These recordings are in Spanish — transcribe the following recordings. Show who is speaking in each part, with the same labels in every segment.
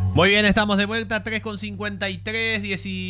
Speaker 1: Muy bien, estamos de vuelta, 3:53,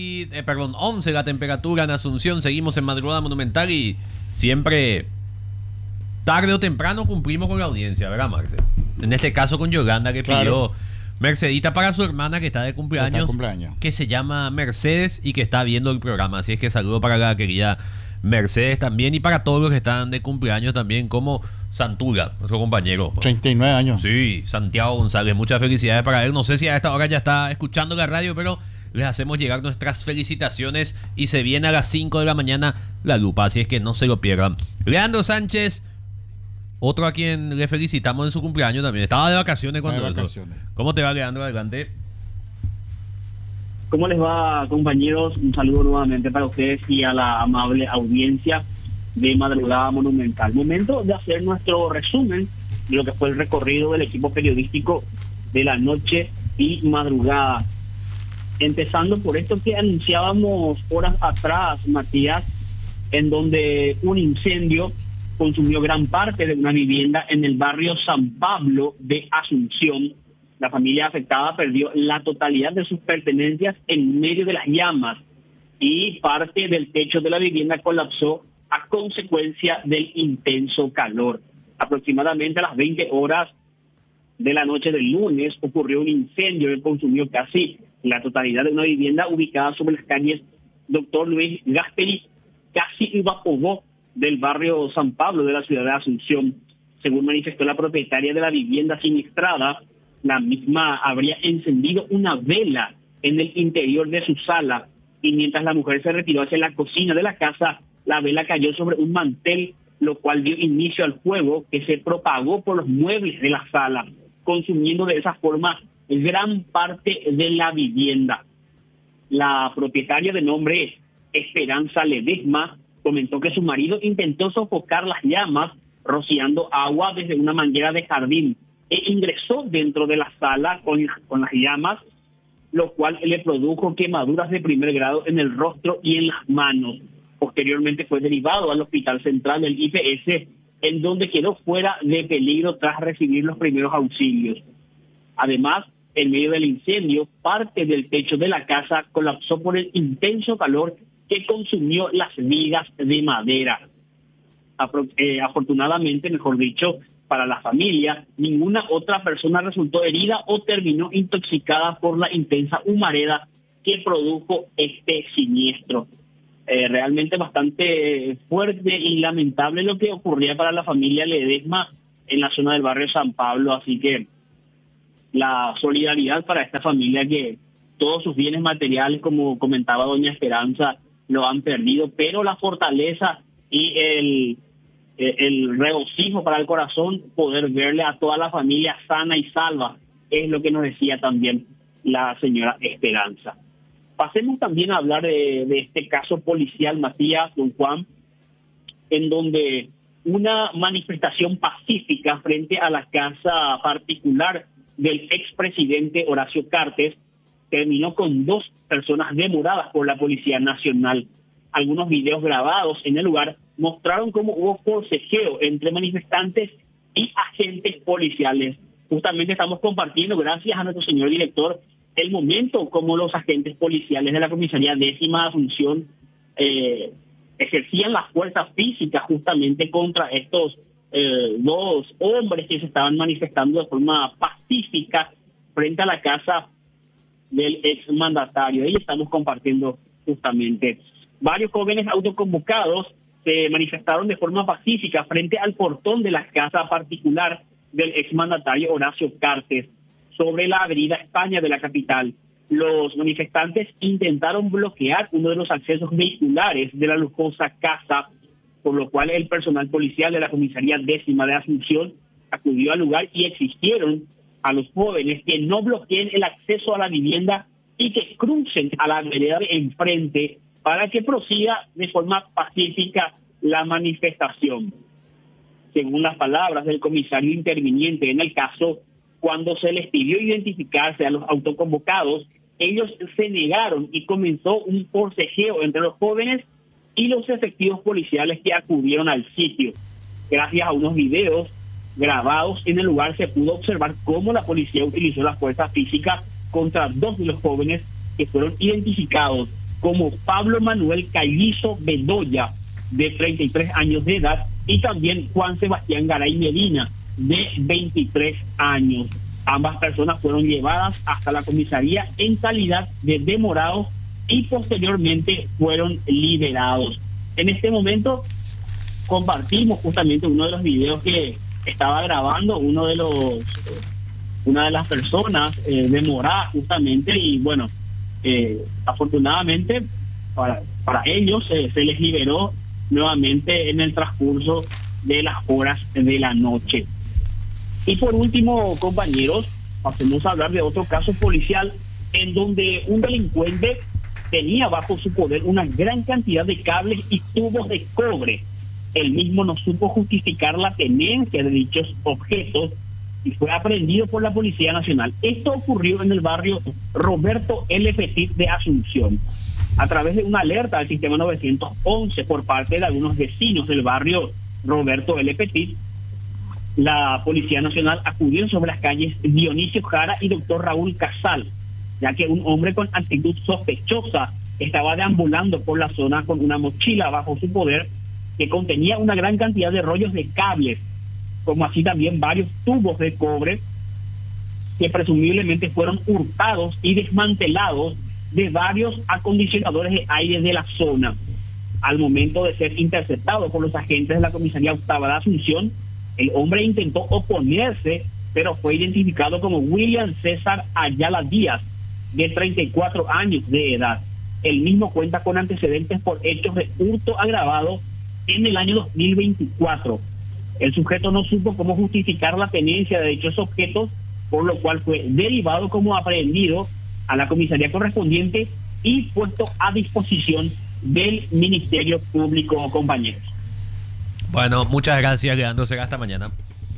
Speaker 1: 11 la temperatura en Asunción. Seguimos en Madrugada Monumental y siempre, tarde o temprano, cumplimos con la audiencia, ¿verdad, Marce? En este caso con Yolanda, que
Speaker 2: Claro.
Speaker 1: pidió Mercedita para su hermana que está de
Speaker 2: Está de
Speaker 1: cumpleaños,
Speaker 2: cumpleaños.
Speaker 1: que se llama Mercedes y que está viendo el programa. Así es que saludo para la querida Mercedes también y para todos los que están de cumpleaños también, como Santula, nuestro compañero.
Speaker 2: 39 años.
Speaker 1: Sí, Santiago González, muchas felicidades para él. No sé si a esta hora ya está escuchando la radio, pero les hacemos llegar nuestras felicitaciones y se viene a las 5 de la mañana la lupa, así es que no se lo pierdan. Leandro Sánchez, otro a quien le felicitamos en su cumpleaños también. Estaba de vacaciones cuando
Speaker 2: De
Speaker 1: eso.
Speaker 2: vacaciones.
Speaker 1: ¿Cómo te va, Leandro? Adelante.
Speaker 3: ¿Cómo les va, compañeros? Un saludo nuevamente para ustedes y a la amable audiencia de Madrugada Monumental. Momento de hacer nuestro resumen de lo que fue el recorrido del equipo periodístico de la noche y madrugada. Empezando por esto que anunciábamos horas atrás, Matías, en donde un incendio consumió gran parte de una vivienda en el barrio San Pablo de Asunción. La familia afectada perdió la totalidad de sus pertenencias en medio de las llamas y parte del techo de la vivienda colapsó a consecuencia del intenso calor. Aproximadamente a las 20 horas de la noche del lunes ocurrió un incendio que consumió casi la totalidad de una vivienda ubicada sobre las calles Doctor Luis Gasperi, casi Ibapobó, del barrio San Pablo de la ciudad de Asunción. Según manifestó la propietaria de la vivienda siniestrada, la misma habría encendido una vela en el interior de su sala y mientras la mujer se retiró hacia la cocina de la casa, la vela cayó sobre un mantel, lo cual dio inicio al fuego que se propagó por los muebles de la sala, consumiendo de esa forma gran parte de la vivienda. La propietaria, de nombre Esperanza Ledesma, comentó que su marido intentó sofocar las llamas rociando agua desde una manguera de jardín e ingresó dentro de la sala con las llamas, lo cual le produjo quemaduras de primer grado en el rostro y en las manos. Posteriormente fue derivado al Hospital Central del IPS, en donde quedó fuera de peligro tras recibir los primeros auxilios. Además, en medio del incendio, parte del techo de la casa colapsó por el intenso calor que consumió las vigas de madera. Afortunadamente, mejor dicho, para la familia, ninguna otra persona resultó herida o terminó intoxicada por la intensa humareda que produjo este siniestro. Realmente bastante fuerte y lamentable lo que ocurría para la familia Ledesma en la zona del barrio San Pablo, así que la solidaridad para esta familia que todos sus bienes materiales, como comentaba doña Esperanza, lo han perdido, pero la fortaleza y el regocijo para el corazón, poder verle a toda la familia sana y salva, es lo que nos decía también la señora Esperanza. Pasemos también a hablar de este caso policial, Matías, don Juan, en donde una manifestación pacífica frente a la casa particular del expresidente Horacio Cartes terminó con 2 personas demoradas por la Policía Nacional. Algunos videos grabados en el lugar mostraron cómo hubo forcejeo entre manifestantes y agentes policiales. Justamente estamos compartiendo, gracias a nuestro señor director, el momento como los agentes policiales de la Comisaría 10ª Asunción ejercían la fuerza física justamente contra estos 2 hombres que se estaban manifestando de forma pacífica frente a la casa del exmandatario. Ahí estamos compartiendo justamente. Varios jóvenes autoconvocados se manifestaron de forma pacífica frente al portón de la casa particular del exmandatario Horacio Cartes, sobre la avenida España de la capital. Los manifestantes intentaron bloquear uno de los accesos vehiculares de la lujosa casa, por lo cual el personal policial de la Comisaría 10ª de Asunción acudió al lugar y exigieron a los jóvenes que no bloqueen el acceso a la vivienda y que crucen a la vereda de enfrente para que prosiga de forma pacífica la manifestación. Según las palabras del comisario interviniente en el caso, cuando se les pidió identificarse a los autoconvocados, ellos se negaron y comenzó un forcejeo entre los jóvenes y los efectivos policiales que acudieron al sitio. Gracias a unos videos grabados en el lugar se pudo observar cómo la policía utilizó la fuerza física contra 2 de los jóvenes que fueron identificados como Pablo Manuel Cailizo Bedoya, de 33 años de edad, y también Juan Sebastián Garay Medina, de 23 años. Ambas personas fueron llevadas hasta la comisaría en calidad de demorados y posteriormente fueron liberados. En este momento compartimos justamente uno de los videos que estaba grabando una de las personas demoradas justamente, y bueno, afortunadamente para ellos se les liberó nuevamente en el transcurso de las horas de la noche. Y por último, compañeros, pasemos a hablar de otro caso policial en donde un delincuente tenía bajo su poder una gran cantidad de cables y tubos de cobre. Él mismo no supo justificar la tenencia de dichos objetos y fue aprehendido por la Policía Nacional. Esto ocurrió en el barrio Roberto L. Petit de Asunción. A través de una alerta del sistema 911 por parte de algunos vecinos del barrio Roberto L. Petit, la Policía Nacional acudió sobre las calles Dionisio Jara y Doctor Raúl Casal, ya que un hombre con actitud sospechosa estaba deambulando por la zona con una mochila bajo su poder que contenía una gran cantidad de rollos de cables, como así también varios tubos de cobre que presumiblemente fueron hurtados y desmantelados de varios acondicionadores de aire de la zona. Al momento de ser interceptado por los agentes de la Comisaría Octava de Asunción, el hombre intentó oponerse, pero fue identificado como William César Ayala Díaz, de 34 años de edad. El mismo cuenta con antecedentes por hechos de hurto agravado en el año 2024. El sujeto no supo cómo justificar la tenencia de dichos objetos, por lo cual fue derivado como aprehendido a la comisaría correspondiente y puesto a disposición del Ministerio Público, compañeros.
Speaker 1: Bueno, muchas gracias, Leandro. Será hasta mañana.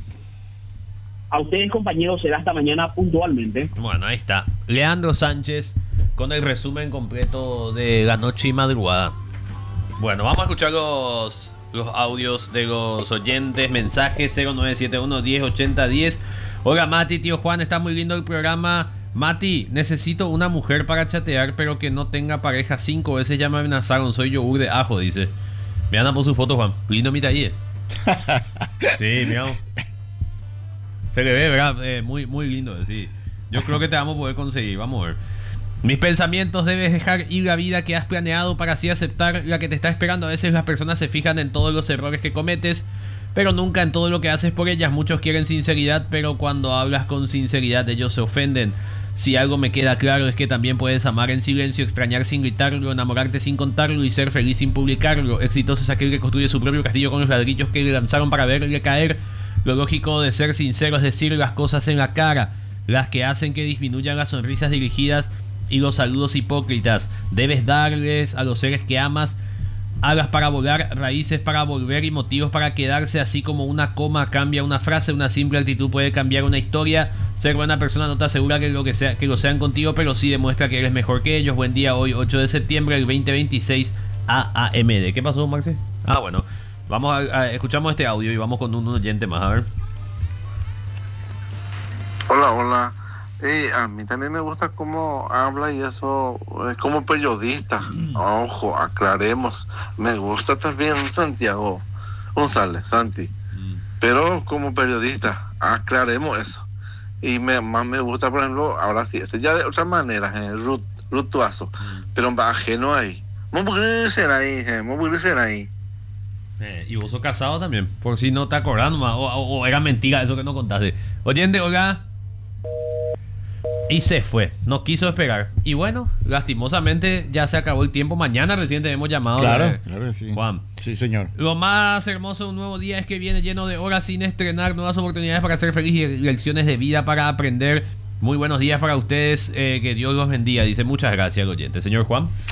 Speaker 3: A ustedes, compañeros, será hasta mañana puntualmente.
Speaker 1: Bueno, ahí está. Leandro Sánchez con el resumen completo de la noche y madrugada. Bueno, vamos a escuchar los audios de los oyentes. Mensajes 0971 1080 10. Hola, Mati, tío Juan, está muy lindo el programa. Mati, necesito una mujer para chatear, pero que no tenga pareja. 5 veces ya me amenazaron. Soy yogur de ajo, dice. Vean por su foto, Juan. Lindo mi taller. Sí, mira. Se le ve, ¿verdad? Muy, muy lindo. Sí. Yo creo que te vamos a poder conseguir. Vamos a ver. Mis pensamientos: debes dejar ir la vida que has planeado para así aceptar la que te está esperando. A veces las personas se fijan en todos los errores que cometes, pero nunca en todo lo que haces por ellas. Muchos quieren sinceridad, pero cuando hablas con sinceridad ellos se ofenden. Si algo me queda claro es que también puedes amar en silencio, extrañar sin gritarlo, enamorarte sin contarlo y ser feliz sin publicarlo. Exitoso es aquel que construye su propio castillo con los ladrillos que le lanzaron para verle caer. Lo lógico de ser sincero es decir las cosas en la cara, las que hacen que disminuyan las sonrisas dirigidas y los saludos hipócritas. Debes darles a los seres que amas alas para volar, raíces para volver y motivos para quedarse. Así como una coma cambia una frase, una simple actitud puede cambiar una historia. Ser buena persona no te asegura que lo sean contigo, pero sí demuestra que eres mejor que ellos. Buen día, hoy 8 de septiembre del 2026 AAMD. ¿Qué pasó, Maxi? Bueno, vamos a escuchamos este audio y vamos con un oyente más, a ver.
Speaker 2: Hola. A mí también me gusta cómo habla y eso, como periodista. Ojo, aclaremos. Me gusta también Santiago González, Santi. Pero como periodista, aclaremos eso. Y más me gusta, por ejemplo, ahora sí, ya de otra manera, Rutuazo. Pero ajeno ahí. Ahí.
Speaker 1: Y vos sos casado también, por si no te acordás nomás, o era mentira eso que no contaste. Oyente, oiga. Y se fue, no quiso esperar. Y bueno, lastimosamente ya se acabó el tiempo. Mañana recién tenemos llamado.
Speaker 4: Claro que sí.
Speaker 1: Juan.
Speaker 4: Sí, señor.
Speaker 1: Lo más hermoso de un nuevo día es que viene lleno de horas sin estrenar, nuevas oportunidades para ser feliz y lecciones de vida para aprender. Muy buenos días para ustedes, que Dios los bendiga. Dice muchas gracias, oyente. Señor Juan.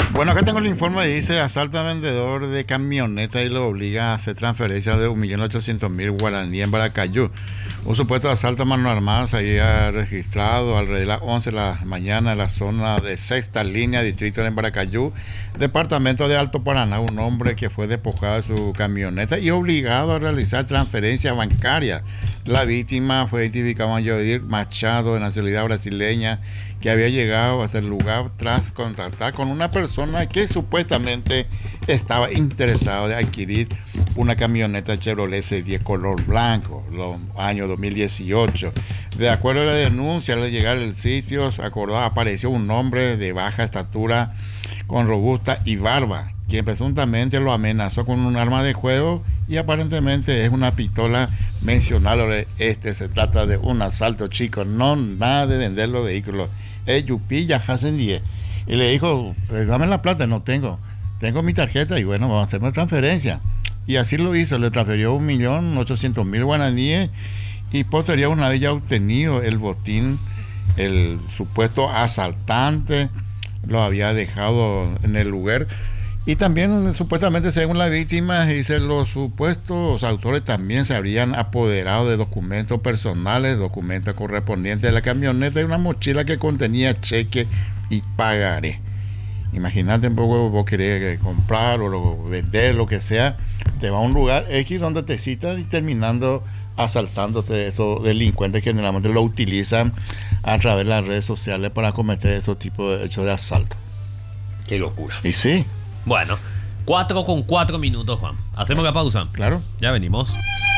Speaker 4: Bueno, acá tengo el informe, dice: asalta a vendedor de camioneta y lo obliga a hacer transferencia de 1.800.000 guaraní en Baracayú. Un supuesto asalto a mano armada se había registrado alrededor de las 11 de la mañana en la zona de Sexta Línea, distrito de Baracayú, departamento de Alto Paraná. Un hombre que fue despojado de su camioneta y obligado a realizar transferencias bancarias. La víctima fue identificada como Yodir Machado, de nacionalidad brasileña, que había llegado hasta el lugar tras contactar con una persona que supuestamente estaba interesado de adquirir una camioneta Chevrolet C10 color blanco, los años 2018. De acuerdo a la denuncia, al llegar al sitio, apareció un hombre de baja estatura con robusta y barba, quien presuntamente lo amenazó con un arma de fuego y aparentemente es una pistola mencionable. Se trata de un asalto, chicos, no nada de vender los vehículos. Yupilla hacen 10. Y le dijo: dame la plata. No tengo mi tarjeta. Y bueno, vamos a hacer una transferencia. Y así lo hizo, le transfirió 1.800.000 guaraníes. Y posterior, una vez ya obtenido el botín, el supuesto asaltante lo había dejado en el lugar. Y también, supuestamente, según la víctima, dice, los supuestos autores también se habrían apoderado de documentos personales, documentos correspondientes de la camioneta y una mochila que contenía cheque y pagaré. Imagínate un poco, vos querés comprar o vender, lo que sea, te va a un lugar X donde te citan y terminando asaltándote. Esos delincuentes que generalmente lo utilizan a través de las redes sociales para cometer esos tipos de hechos de asalto.
Speaker 1: Qué locura.
Speaker 4: Y sí.
Speaker 1: Bueno, 4 con 4 minutos, Juan. Hacemos la pausa.
Speaker 4: Claro.
Speaker 1: Ya venimos.